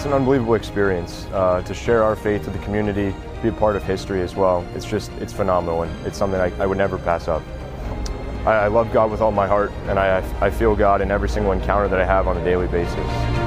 It's an unbelievable experience to share our faith with the community, be a part of history as well. It's phenomenal, and it's something I would never pass up. I love God with all my heart, and I feel God in every single encounter that I have on a daily basis.